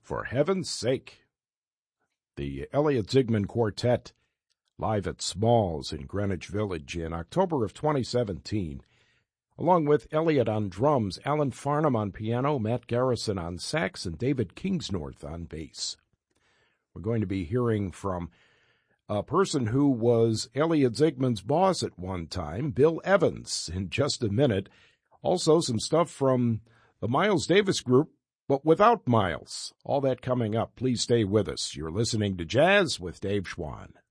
For heaven's sake. The Elliott Zygmunt Quartet, live at Smalls in Greenwich Village in October of 2017, along with Elliott on drums, Alan Farnham on piano, Matt Garrison on sax, and David Kingsnorth on bass. We're going to be hearing from a person who was Elliott Zygmunt's boss at one time, Bill Evans, in just a minute. Also some stuff from the Miles Davis Group, but without Miles. All that coming up. Please stay with us. You're listening to Jazz with Dave Schwann.